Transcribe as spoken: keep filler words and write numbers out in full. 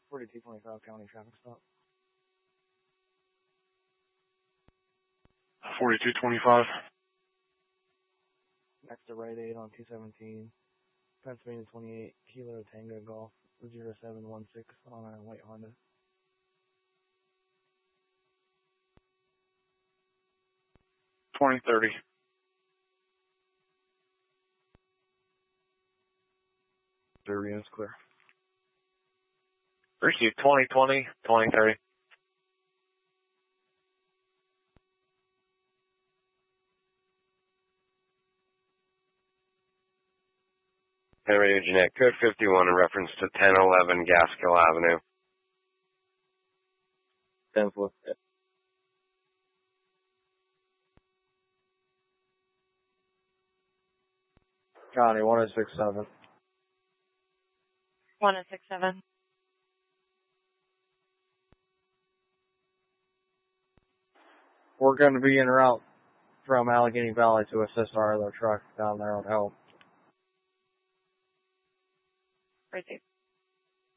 forty-two twenty-five county traffic stop. forty-two twenty-five. Next to Rite Aid on two seventeen. Pennsylvania twenty-eight, Kilo Tango Golf zero seven one six on a white Honda. twenty thirty. thirty is clear. Receive twenty twenty, twenty thirty. Henry Jeanette, code fifty-one in reference to ten eleven Gaskill Avenue. ten four. County one oh six seven. one oh six seven. We're going to be en route from Allegheny Valley to assist our other truck down there on help. Receive.